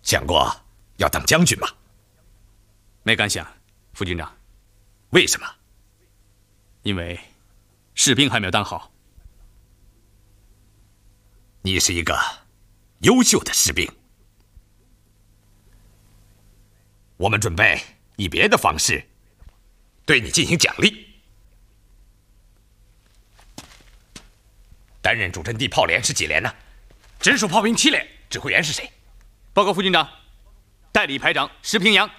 想过要当将军吗？ 没敢想，副军长。 为什么？ 因为士兵还没有当好。 你是一个优秀的士兵，我们准备以别的方式对你进行奖励。担任主阵地炮连是几连呢？直属炮兵7连，指挥员是谁？ 报告副军长，代理排长石平阳。